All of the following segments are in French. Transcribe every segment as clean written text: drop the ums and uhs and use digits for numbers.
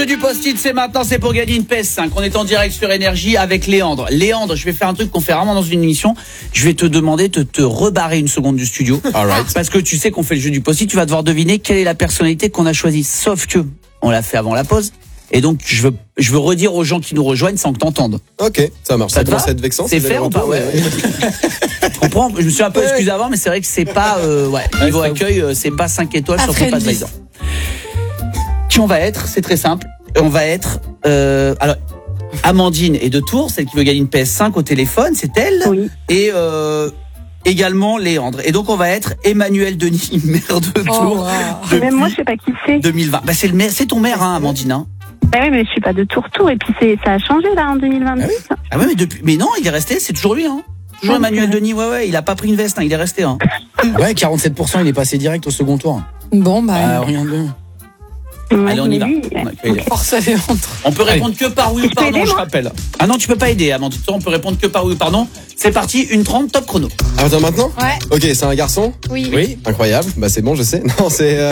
jeu du post-it, c'est maintenant, c'est pour gagner une PS5. On est en direct sur Énergie avec Léandre. Léandre, je vais faire un truc qu'on fait rarement dans une émission. Je vais te demander de te rebarrer une seconde du studio. Alright. Parce que tu sais qu'on fait le jeu du post-it, tu vas devoir deviner quelle est la personnalité qu'on a choisie. Sauf que on l'a fait avant la pause. Et donc, je veux redire aux gens qui nous rejoignent sans que t'entendes. Ok, ça marche. Ça commence à être vexant. C'est fair ou pas? Ouais. Je comprends. Je me suis un peu excusé avant, mais c'est vrai que c'est pas, niveau accueil, c'est pas 5 étoiles sur TripAdvisor. Qui on va être? C'est très simple. On va être, alors, Amandine est de Tours, celle qui veut gagner une PS5 au téléphone, c'est elle. Oui. Et, également Léandre. Et donc on va être Emmanuel Denis, maire de Tours. Wow. Même moi, je sais pas qui c'est. 2020. Bah c'est ton maire, hein, Amandine. Hein. Bah oui, mais je suis pas de Tours. Et puis ça a changé là en 2022. Ah ouais, mais non, il est resté. C'est toujours lui, hein. Toujours Emmanuel Denis. Ouais, il a pas pris une veste, hein, il est resté. Hein. Ouais, 47%, il est passé direct au second tour. Bon, bah. Rien de. Allez, on y va. Force à Léandre. On peut répondre que par oui ou pardon, je rappelle. Ah non, tu peux pas aider, Amandine. On peut répondre que par oui ou pardon. C'est parti, 1:30, top chrono. Ah, attends, maintenant? Ouais. Ok, c'est un garçon? Oui. Incroyable. Bah, c'est bon, je sais. Non,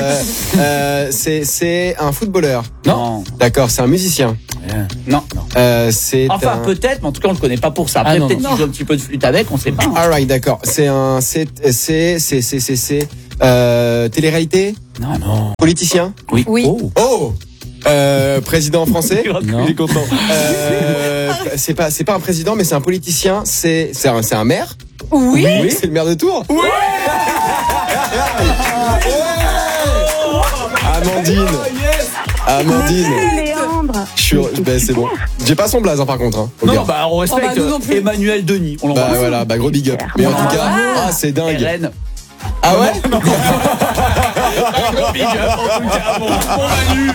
c'est un footballeur. Non. D'accord, c'est un musicien. Non. C'est Enfin, peut-être, mais en tout cas, on le connaît pas pour ça. Après, peut-être qu'il joue un petit peu de flûte avec, on sait pas. Hein. Alright, d'accord. C'est télé-réalité? Non. Politicien? Oui. Oh! Président français? Non. Il est content. C'est pas un président, mais c'est un politicien. C'est un maire? Oui. C'est le maire de Tours? Ouais! Amandine. Léandre. C'est bon. J'ai pas son blaze, hein, par contre. Hein, Non, bah, on respecte nous non plus. Emmanuel Denis. On bah l'embrasse. voilà, bah gros big up. Mais en tout cas, c'est dingue. Rennes. Ah ouais? Big up, en tout cas, bon Manu.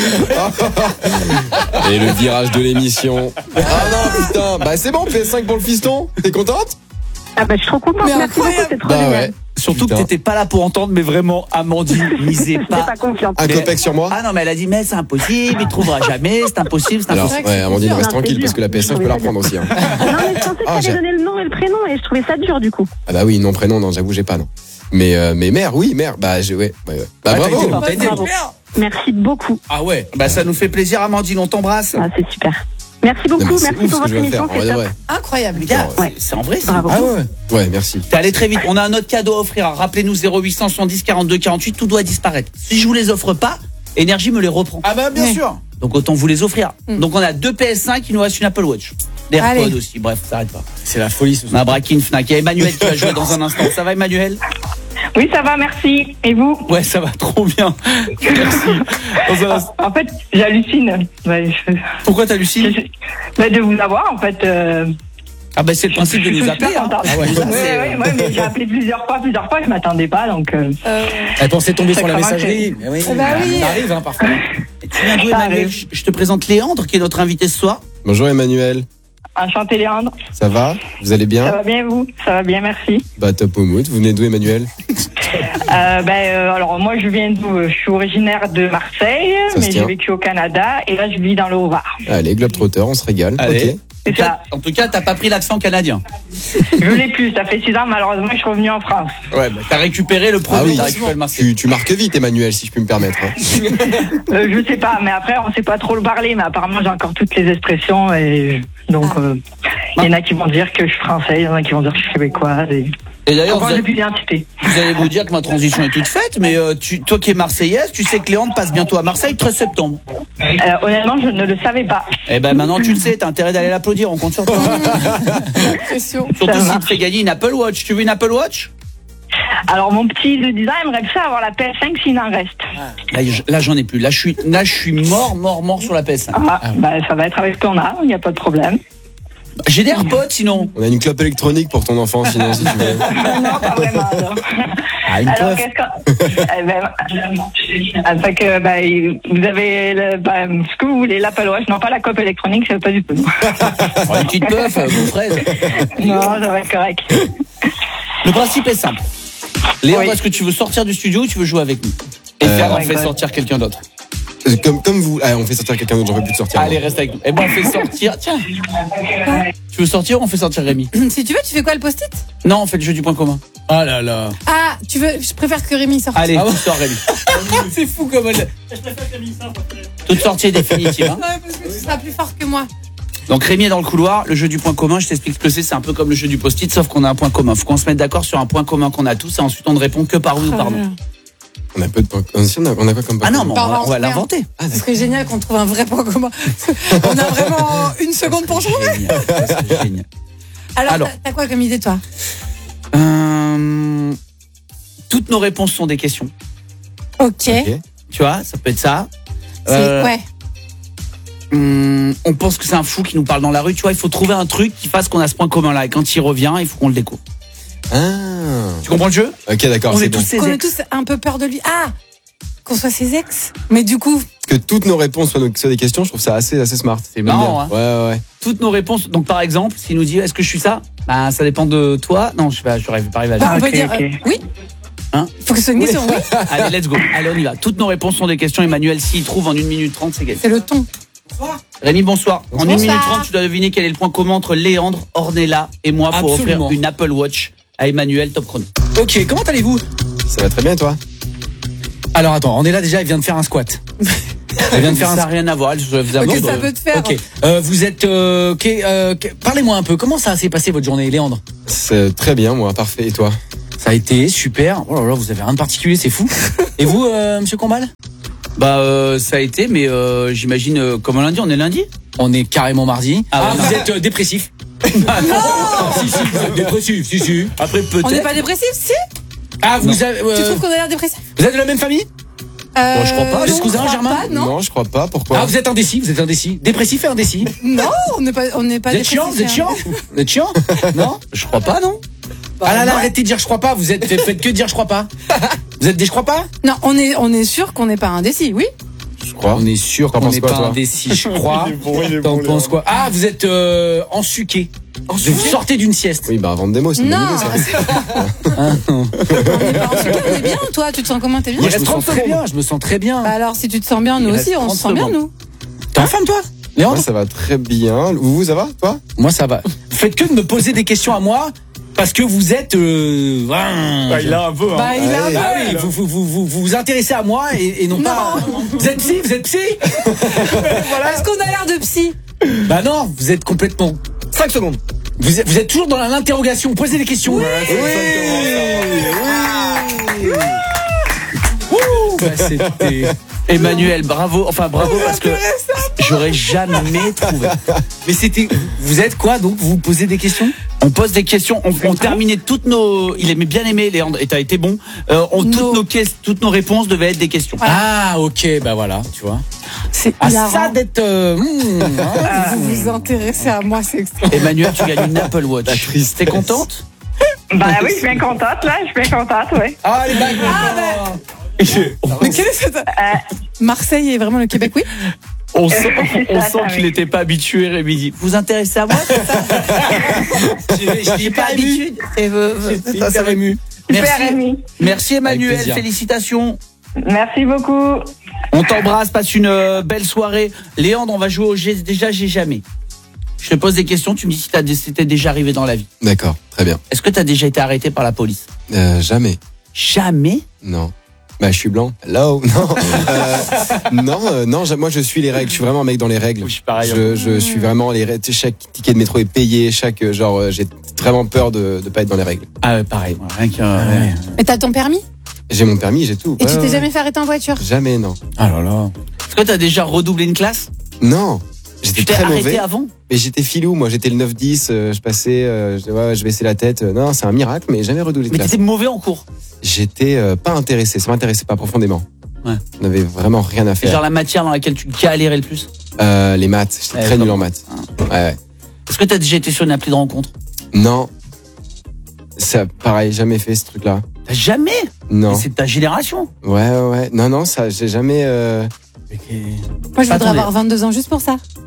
Et le virage de l'émission. Ah non, putain. Bah c'est bon, PS5 pour le fiston. T'es contente? Ah bah je suis trop contente. Mais Merci beaucoup, incroyable. c'est trop Bah génial. ouais. Surtout Putain. que t'étais pas là pour entendre, mais vraiment, Amandine, misez J'étais pas. pas confiante. Un copec sur moi? Ah non, mais elle a dit, mais c'est impossible, il trouvera jamais, c'est impossible, c'est Alors, impossible. ouais, Amandine, reste Non, tranquille c'est parce que la PS5, je peux la reprendre aussi. Hein. Non, mais je pensais que Ah, t'allais donner le nom et le prénom et je trouvais ça dur du coup. Ah bah oui, nom, prénom, non, j'avoue, j'ai pas, non. Mais mère, oui, mère. Bah, ouais. Bah, bravo. T'as été Bravo. Merci beaucoup. Ah ouais, bah ça nous fait plaisir, Amandine, on t'embrasse. Ah, c'est super. Merci beaucoup. Non, mais c'est Merci ouf pour ce que votre je viens de émission. faire. En C'est vrai, top. ouais. Incroyable. Gars, Ouais. c'est en vrai, ça. Bravo. Ah ouais. Ouais, merci. T'es allé très vite. On a un autre cadeau à offrir. Rappelez-nous 0800 70 42 48. Tout doit disparaître. Si je vous les offre pas, Énergie me les reprend. Ah bah bien sûr. Donc autant vous les offrir. Donc on a 2 PS5, il nous reste une Apple Watch. Des AirPods Allez. aussi. Bref, ça s'arrête pas. C'est la folie ce On soir. a braqué une Fnac. Il y a Emmanuel qui va jouer dans un instant. Ça va, Emmanuel? Oui, ça va, merci. Et vous? Ouais, ça va trop bien. Merci. Dans un instant. En fait, j'hallucine. Ouais, Pourquoi t'hallucines? de vous avoir, en fait. Ah bah c'est le principe de nous appeler. Hein. Ah ouais. Ouais, mais j'ai appelé plusieurs fois, je m'attendais pas, donc. Elle pensait tomber sur la commence à- messagerie. Mais oui, Bah oui. ça arrive hein, parfois. Et tu viens d'où, Ça Emmanuel? arrive. Je te présente Léandre qui est notre invité ce soir. Bonjour Emmanuel. Enchanté, Léandre. Ça va? Vous allez Ça bien? va bien, vous? Ça va bien, merci. Bah top au mood. Vous venez d'où Emmanuel? Alors, moi, je viens d'où? Je suis originaire de Marseille, Ça se mais tient. j'ai vécu au Canada, et là, je vis dans le Haut-Var. Allez, Globetrotter, on se régale. Allez. Ok. C'est ça. En tout cas, t'as pas pris l'accent canadien. Je l'ai plus, ça fait 6 ans, malheureusement, je suis revenu en France. Ouais, bah t'as récupéré le premier. Ah oui, T'as récupéré le Marseille. tu marques vite Emmanuel, si je puis me permettre. Hein. Je sais pas, mais après, on sait pas trop le parler, mais apparemment, j'ai encore toutes les expressions, et donc, il y en a qui vont dire que je suis français, il y en a qui vont dire que je suis québécois, Et d'ailleurs, j'ai plus d'identité. vous allez vous dire que ma transition est toute faite, mais toi qui es marseillaise, tu sais que Léandre passe bientôt à Marseille, 13 septembre. Honnêtement, je ne le savais pas. Eh ben maintenant tu le sais, t'as intérêt d'aller l'applaudir, on compte sur toi. Pression. Surtout Ça s'il marche. te fait gagner une Apple Watch. Tu veux une Apple Watch? Alors, mon petit de 10 ans aimerait ça avoir la PS5 s'il en reste. Là j'en ai plus. Là je suis mort sur la PS5. Bah, ça va être avec ton âme, il n'y a pas de problème. J'ai des AirPods sinon. On a une clope électronique pour ton enfant, sinon, si tu veux. Non, pas vraiment. Alors, Ah, une alors puff. qu'est-ce que. Fait que, vous avez ce que vous voulez, l'Apple Watch, non pas la cope électronique, c'est pas du tout. Oh, une petite puff, vous fraise. Non, ça va être correct. Le principe est simple. Léandre, Oui. est-ce que tu veux sortir du studio ou tu veux jouer avec nous? Et Oh on my fait God. sortir quelqu'un d'autre. Comme vous. Ah, on fait sortir quelqu'un d'autre, j'en veux plus de sortir. Allez, reste avec nous. Eh ben, on fait sortir. Tiens. Tu veux sortir ou on fait sortir Rémi? Si tu veux, tu fais quoi, le post-it? Non, on fait le jeu du point commun. Ah là là. Ah, tu veux, je préfère que Rémi sorte. Allez, Ah bon tu sors Rémi. C'est fou comme elle. Toute sortie est définitive. Hein. Ouais, parce que tu seras plus fort que moi. Donc Rémi est dans le couloir, le jeu du point commun, je t'explique ce que c'est un peu comme le jeu du post-it, sauf qu'on a un point commun. Faut qu'on se mette d'accord sur un point commun qu'on a tous et ensuite on ne répond que par oui ou par non. On a peu de points. On a quoi comme point Ah non, mais Par on va en l'inventer. Ce serait génial qu'on trouve un vrai point commun. On a vraiment une seconde pour jouer. C'est génial. Alors, t'as quoi comme idée, toi? Toutes nos réponses sont des questions. Ok. Tu vois, ça peut être ça. Ouais. On pense que c'est un fou qui nous parle dans la rue. Tu vois, il faut trouver un truc qui fasse qu'on a ce point commun là. Et quand il revient, il faut qu'on le découvre. Ah. Tu comprends le jeu? Ok, d'accord, On c'est est bon. tous ses Qu'on ait ex. tous un peu peur de lui. Ah, qu'on soit ses ex. Mais du coup, Que toutes nos réponses soient des questions, je trouve ça assez smart. C'est marrant, hein. Ouais. Toutes nos réponses. Donc par exemple, s'il nous dit est-ce que je suis ça? Bah ça dépend de toi. Non, je sais pas, j'aurais pas arrivé à dire. on peut ok, dire ok. oui. Hein? Faut que ce soit une question, oui. Allez, let's go. Allez, on y va. Toutes nos réponses sont des questions. Emmanuel, s'il trouve en 1 minute 30, c'est gagné. C'est le ton. Rémi, bonsoir. En 1 Bonsoir. minute 30, tu dois deviner quel est le point commun entre Léandre, Ornella et moi pour Absolument. offrir une Apple Watch à Emmanuel, top chrono. Ok, comment allez-vous? Ça va très bien, toi? Alors attends, on est là déjà, elle vient de faire un squat. Elle vient de faire Ça un n'a rien à voir. Je vous Ok, avoue, ça peut te faire. Ok, vous êtes parlez-moi un peu. Comment ça s'est passé votre journée, Léandre? C'est très bien, moi, parfait. Et toi? Ça a été super. Oh là là, vous avez rien de particulier, c'est fou. Et vous, Monsieur Combal? ça a été, mais j'imagine, comme lundi, on est lundi. On est carrément mardi. Ah, ouais, vous êtes dépressif? Si, vous êtes dépressif, si. Après, On n'est peut-être. pas dépressif, si? Ah, vous avez, Tu trouves qu'on a l'air dépressif? vous êtes de la même famille? je crois pas. Les non, cousins, je crois Germain? pas, non, je crois pas. Pourquoi? Ah, vous êtes indécis, Dépressif et indécis. non, on n'est pas Vous êtes dépressif. chiant, vous êtes chiant? Vous êtes chiant? Non? Je crois pas, non. Ah là là, arrêtez de dire je crois pas, vous êtes faites que dire je crois pas. Vous êtes des je crois pas? Non, on est sûr qu'on n'est pas indécis, oui. Je crois. On est sûr T'en qu'on penses n'est quoi, pas toi? indécis, je crois. Il est T'en bon, penses quoi? Ah, vous êtes ensuqué. Vous sortez d'une sieste. Oui, bah, vendre des mots, c'est une bonne Non, idée, ça. on n'est pas en sucre, on est bien. Toi, tu te sens comment? T'es bien? Je me sens très bien, je me sens très bien. Bah alors, si tu te sens bien, nous Il aussi, reste on se 30 sent bien, secondes. nous. T'es en forme toi, Moi, Léandre? ça va très bien. Vous, ça va, toi? Moi ça va. Faites que de me poser des questions à moi parce que vous êtes. il a un peu, Bah, il a un peu. Bah oui, vous intéressez à moi et non pas. Vous êtes psy? Est-ce qu'on a l'air de psy? Bah non, vous êtes complètement. 5 secondes. Vous êtes toujours dans l'interrogation. Posez des questions. Oui. Bah, c'était. Emmanuel, bravo. Enfin, bravo parce que j'aurais jamais trouvé. Mais c'était. Vous êtes quoi donc? Vous posez des questions? On pose des questions, on terminait toutes nos. Il aimait bien aimé, Léandre, et t'as été bon. Toutes nos réponses devaient être des questions. Ah ok, bah voilà, tu vois. C'est Ah hilarant. ça d'être. Vous vous intéressez à moi, c'est extra. Emmanuel, tu gagnes une Apple Watch. La tristesse. T'es contente? Bah oui, je suis bien contente, là. Je suis bien contente, oui. Ah les bagues. Mais quelle est cette... Marseille est vraiment le Québec, oui. On sent ça, qu'il oui. n'était pas habitué, Rémi dit. Vous intéressez à moi, c'est ça? Je n'ai pas habitude. Ça ému. Merci. Super, Rémi. Merci Avec Emmanuel, plaisir. félicitations. Merci beaucoup. On t'embrasse, passe une belle soirée. Léandre, on va jouer au j'ai jamais. Je te pose des questions, tu me dis si c'était déjà arrivé dans la vie. D'accord, très bien. Est-ce que tu as déjà été arrêté par la police? Jamais. Jamais? Non. Bah, je suis blanc. Hello. Non, moi, je suis les règles. Je suis vraiment un mec dans les règles. Oui, je suis pareil. Je suis vraiment les règles. Tu sais, chaque ticket de métro est payé. J'ai vraiment peur de pas être dans les règles. Ah ouais, pareil. Rien qu'un. Mais t'as ton permis? J'ai mon permis, j'ai tout. Et tu Ouais, t'es ouais. jamais fait arrêter en voiture? Jamais, non. Ah là là. Est-ce que tu as déjà redoublé une classe? Non. J'étais Tu t'es très arrêté mauvais. avant? Mais j'étais filou, moi. J'étais le 9-10. Je passais, je baissais la tête. Non, c'est un miracle, mais jamais redoublé de Mais classe. t'étais mauvais en cours. J'étais pas intéressé. Ça m'intéressait pas profondément. Ouais. On n'avait vraiment rien à C'est faire. genre la matière dans laquelle tu galérais le plus. Les maths. J'étais Ouais, très comme- nul en maths. Ouais. Est-ce que tu as déjà été sur une appli de rencontre? Non. Ça, pareil, jamais fait ce truc-là. T'as jamais? Non. Mais c'est de ta génération. Ouais. Non, ça, j'ai jamais. Moi, je Attendez. voudrais avoir 22 ans juste pour ça.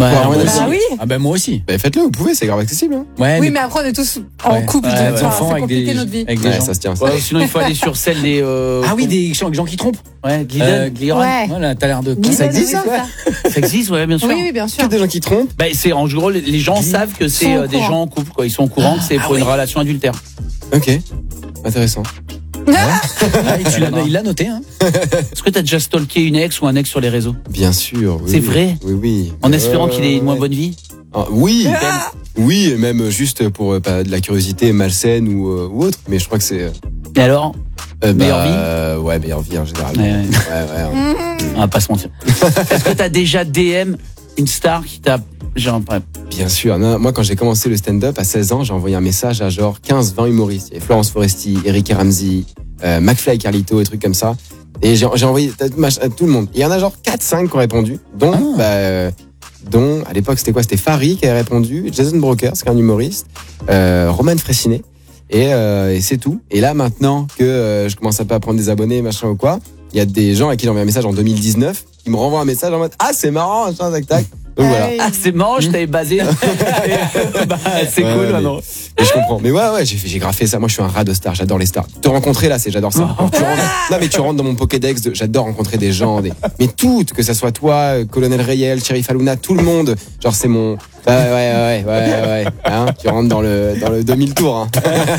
Ouais, avoir une Bah amie. oui. Ah ben moi aussi. Bah, faites-le, vous pouvez, c'est grave accessible. Hein. Ouais, Oui, mais après, on est tous en ouais. couple. Ouais, donc, des enfants c'est avec compliqué des, notre vie. avec des Ouais, gens. ça se tient. Ça. Ouais, sinon, il faut aller sur celle des. Ah oui, des gens qui trompent. Ouais, Glidden. Gliron. Ouais. Voilà, t'as l'air de. Guidon, Ça existe, oui, ça c'est ça. Ça existe, ouais, bien sûr. Oui, oui, bien sûr. Que des gens qui trompent. Bah, c'est en gros, les gens savent que c'est Sont au des courant. gens en couple, quoi. Ils sont au courant que c'est pour une relation adultère. Ok, intéressant. Ah, il l'a noté. Hein. Est-ce que t'as déjà stalké une ex ou un ex sur les réseaux? Bien sûr. Oui, C'est oui. vrai. Oui, oui. En espérant qu'il ait une moins ouais. bonne vie? Ah, oui. Oui, et même juste pour pas de la curiosité malsaine ou autre. Mais je crois que c'est. Et alors? Meilleure vie. Ouais, meilleure vie en général. Ouais. Ouais. On va pas se mentir. Est-ce que t'as déjà DM une star qui t'a. Genre, Bien sûr. Non, moi, quand j'ai commencé le stand-up à 16 ans, j'ai envoyé un message à genre 15-20 humoristes. Il y avait Florence Foresti, Eric et Ramsey, McFly et Carlito et trucs comme ça. Et j'ai envoyé à tout le monde. Et il y en a genre 4-5 qui ont répondu, dont à l'époque, c'était quoi? C'était Farid qui avait répondu, Jason Brokers, qui est un humoriste, Roman Fressinet. Et c'est tout. Et là, maintenant que je commence un peu à prendre des abonnés, machin ou quoi, il y a des gens à qui j'ai envoyé un message en 2019 qui me renvoient un message en mode « Ah, c'est marrant, machin, tac, tac. » Donc voilà. Ah, c'est marrant, je t'avais basé. Bah, c'est Ouais, cool, mais- maintenant. Et je comprends. Mais ouais, j'ai graffé ça. Moi, je suis un rat de stars. J'adore les stars. Te rencontrer là, j'adore ça. Quand tu rentres, non, mais tu rentres dans mon Pokédex. J'adore rencontrer des gens. Mais toutes, que ça soit toi, Colonel Rayel, Sheriff Aluna, tout le monde. Genre, c'est mon. Ouais. Hein, tu rentres dans le 2000 tours. Hein.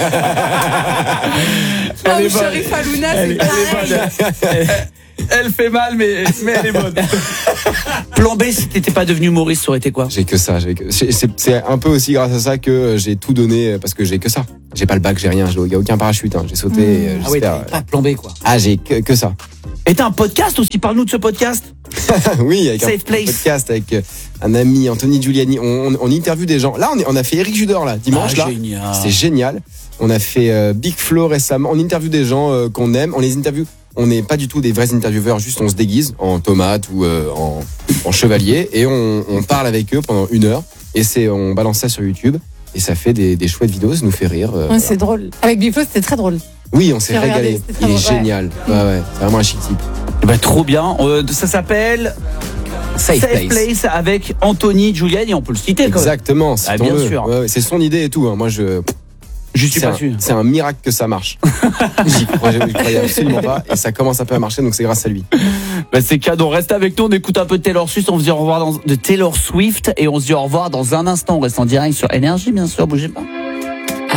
Oh, Sheriff Aluna, c'est pareil. Elle fait mal, mais elle est bonne. Plan B, si t'étais pas devenu humoriste, ça aurait été quoi? J'ai que ça. C'est un peu aussi grâce à ça que j'ai tout donné parce que j'ai que ça. J'ai pas le bac, j'ai rien. Il y a aucun parachute. Hein. J'ai sauté. Ah ouais, j'espère. t'avais pas de plan B, quoi. Ah, j'ai que ça. Et t'as un podcast aussi, parle-nous de ce podcast. Oui, avec Safe un Place. podcast avec un ami, Anthony Giuliani. On interviewe des gens. Là, on a fait Eric Judor là dimanche là. Génial. C'est génial. On a fait Big Flo récemment. On interviewe des gens qu'on aime. On les interviewe. On n'est pas du tout des vrais intervieweurs. Juste on se déguise en tomate ou en chevalier et on parle avec eux pendant 1 heure. Et on balance ça sur YouTube. Et ça fait des chouettes vidéos. Ça nous fait rire. Ouais, c'est drôle. Avec Biflo, c'était très drôle. Oui, on s'est J'ai regardé, régalé. c'était très Il est drôle, ouais. génial. Ouais. C'est vraiment un chic type. Bah, trop bien. Ça s'appelle Safe Place avec Anthony Giuliani. On peut le citer, quand même. Exactement. Ah, bien citons-le. sûr. Ouais, c'est son idée et tout. Hein. Moi, Je suis pas sûr. C'est un miracle que ça marche. J'y croyais absolument pas. Et ça commence un peu à marcher, donc c'est grâce à lui. Bah, c'est cadeau. Reste avec nous. On écoute un peu de Taylor Swift. On se dit au revoir de Taylor Swift. Et on se dit au revoir dans un instant. On reste en direct sur Énergie, bien sûr. Bougez pas.